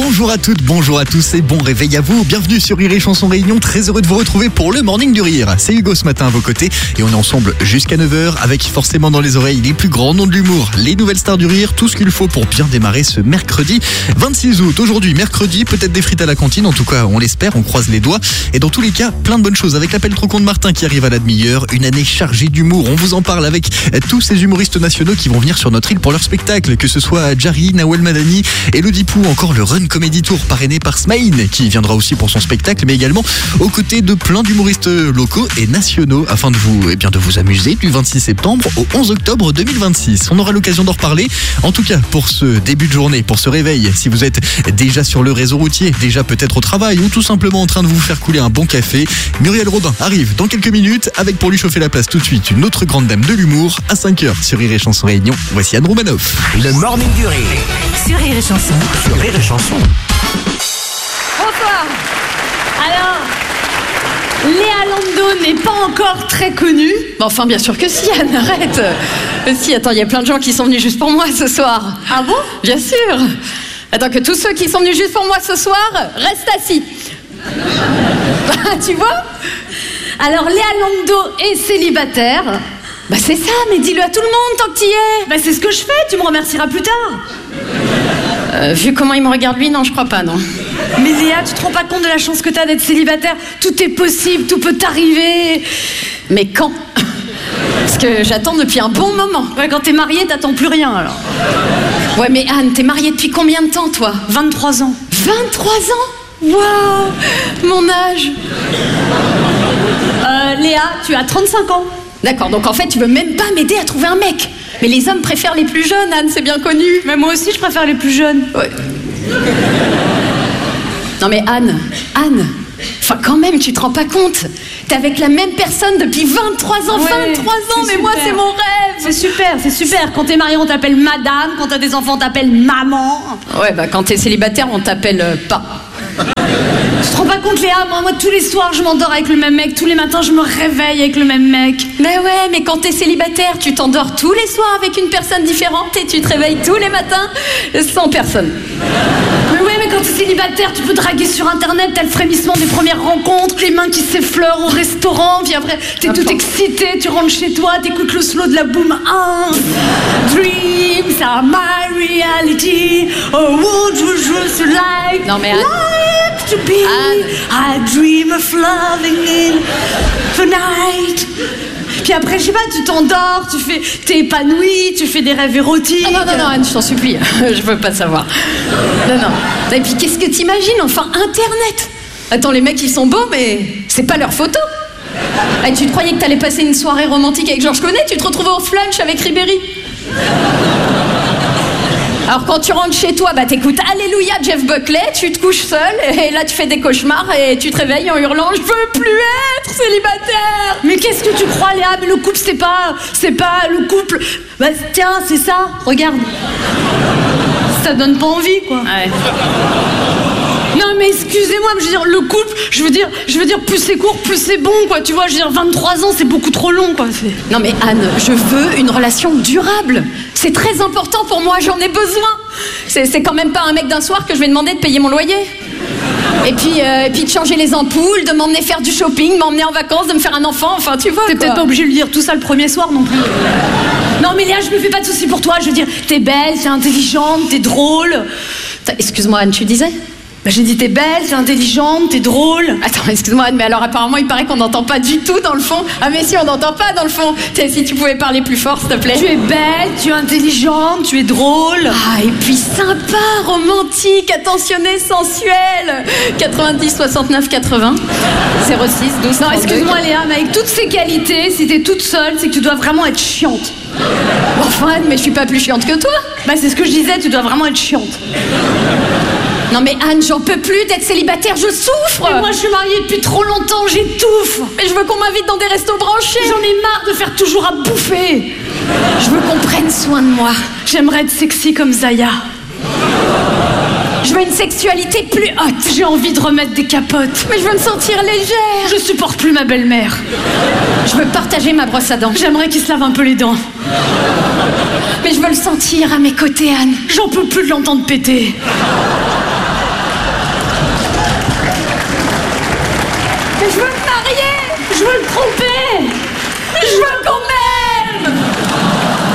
Bonjour à toutes, bonjour à tous et bon réveil à vous. Bienvenue sur Rire et Chanson Réunion, très heureux de vous retrouver pour le Morning du Rire. C'est Hugo ce matin à vos côtés et on est ensemble jusqu'à 9h avec forcément dans les oreilles les plus grands noms de l'humour, les nouvelles stars du rire, tout ce qu'il faut pour bien démarrer ce mercredi 26 août. Aujourd'hui, mercredi, peut-être des frites à la cantine, en tout cas on l'espère, on croise les doigts. Et dans tous les cas, plein de bonnes choses avec l'appel trop con de Martin qui arrive à la demi-heure, une année chargée d'humour. On vous en parle avec tous ces humoristes nationaux qui vont venir sur notre île pour leur spectacle, que ce soit Jarry, Nawel Madani, Elodie Pou, encore le Run Comedy Tour parrainé par Smaïn qui viendra aussi pour son spectacle, mais également aux côtés de plein d'humoristes locaux et nationaux afin de vous amuser du 26 septembre au 11 octobre 2026. On aura l'occasion d'en reparler. En tout cas, pour ce début de journée, pour ce réveil, si vous êtes déjà sur le réseau routier, déjà peut-être au travail ou tout simplement en train de vous faire couler un bon café, Muriel Robin arrive dans quelques minutes avec pour lui chauffer la place tout de suite une autre grande dame de l'humour à 5h sur Rire et Chanson Réunion. Voici Anne Romanoff. Le Morning du Rire. Sur Rire et Chanson. Sur Rire et Chanson. Bonsoir. Alors, Léa Landau n'est pas encore très connue. Enfin, bien sûr que si, Anne, arrête. Si, attends, il y a plein de gens qui sont venus juste pour moi ce soir. Ah bon? Bien sûr. Attends, que tous ceux qui sont venus juste pour moi ce soir restent assis. Tu vois? Alors, Léa Landau est célibataire. Bah c'est ça, mais dis-le à tout le monde tant que t'y es. Bah c'est ce que je fais, tu me remercieras plus tard. Vu comment il me regarde lui, non, je crois pas, non. Mais Léa, tu te rends pas compte de la chance que t'as d'être célibataire? Tout est possible, tout peut t'arriver. Mais quand? Parce que j'attends depuis un bon moment. Ouais, quand t'es mariée, t'attends plus rien, alors. Ouais, mais Anne, t'es mariée depuis combien de temps, toi? 23 ans. 23 ans? Waouh, mon âge. Léa, tu as 35 ans. D'accord, donc en fait, tu veux même pas m'aider à trouver un mec. Mais les hommes préfèrent les plus jeunes, Anne, c'est bien connu. Mais moi aussi, je préfère les plus jeunes. Ouais. Non mais Anne, enfin quand même, tu te rends pas compte? T'es avec la même personne depuis 23 ans, ouais, 23 ans, mais super. Moi, c'est mon rêve. C'est super, c'est super. Quand t'es mariée, on t'appelle madame. Quand t'as des enfants, on t'appelle maman. Ouais, bah quand t'es célibataire, on t'appelle pas. Tu te rends pas compte, Léa? Moi, tous les soirs, je m'endors avec le même mec. Tous les matins, je me réveille avec le même mec. Mais ouais, mais quand t'es célibataire, tu t'endors tous les soirs avec une personne différente et tu te réveilles tous les matins sans personne. Mais ouais, mais quand t'es célibataire, tu peux draguer sur Internet. T'as le frémissement des premières rencontres, les mains qui s'effleurent au restaurant. Puis après, t'es toute excitée, tu rentres chez toi, t'écoutes le slow de la Boom 1. Dreams are my reality. Oh, would you just like... Non mais to be, I dream of loving in the night. Puis après, je sais pas, tu t'endors, t'es épanouie, tu fais des rêves érotiques. Ah non, Anne, je t'en supplie, je veux pas savoir. Non. Et puis qu'est-ce que t'imagines? Enfin, Internet. Attends, les mecs, ils sont beaux, mais c'est pas leur photo. Et tu te croyais que t'allais passer une soirée romantique avec Georges Clooney, tu te retrouvais au flunch avec Ribéry. Alors quand tu rentres chez toi, bah t'écoutes Alléluia Jeff Buckley, tu te couches seul et là tu fais des cauchemars et tu te réveilles en hurlant je veux plus être célibataire. Mais qu'est-ce que tu crois, Léa? Mais le couple c'est pas le couple. Bah tiens, c'est ça, regarde. Ça donne pas envie, quoi. Ouais. Non mais excusez-moi, mais je veux dire, le couple, je veux dire plus c'est court, plus c'est bon, quoi, tu vois, je veux dire 23 ans c'est beaucoup trop long, quoi. Non mais Anne, je veux une relation durable. C'est très important pour moi, j'en ai besoin. C'est quand même pas un mec d'un soir que je vais demander de payer mon loyer. Et puis de changer les ampoules, de m'emmener faire du shopping, m'emmener en vacances, de me faire un enfant, enfin tu vois. T'es peut-être pas obligé de lui dire tout ça le premier soir non plus. Non mais Léa, je me fais pas de soucis pour toi, je veux dire, t'es belle, t'es intelligente, t'es drôle. Excuse-moi Anne, tu disais? Bah j'ai dit t'es belle, t'es intelligente, t'es drôle. Attends, excuse-moi Anne, mais alors apparemment il paraît qu'on n'entend pas du tout dans le fond. Ah mais si, on n'entend pas dans le fond. Si tu pouvais parler plus fort s'il te plaît. Tu es belle, tu es intelligente, tu es drôle. Ah et puis sympa, romantique, attentionnée, sensuelle. 90 69 80 06 12 Non, excuse-moi Léa, mais avec toutes ces qualités, si t'es toute seule, c'est que tu dois vraiment être chiante. Enfin Anne, mais je suis pas plus chiante que toi. Bah c'est ce que je disais, tu dois vraiment être chiante. Non mais Anne, j'en peux plus d'être célibataire, je souffre. Mais moi je suis mariée depuis trop longtemps, j'étouffe. Mais je veux qu'on m'invite dans des restos branchés. J'en ai marre de faire toujours à bouffer. Je veux qu'on prenne soin de moi. J'aimerais être sexy comme Zaya. Je veux une sexualité plus haute. J'ai envie de remettre des capotes. Mais je veux me sentir légère. Je supporte plus ma belle-mère. Je veux partager ma brosse à dents. J'aimerais qu'il se lave un peu les dents. Mais je veux le sentir à mes côtés, Anne. J'en peux plus de l'entendre péter. Mais je veux me marier. Je veux le tromper.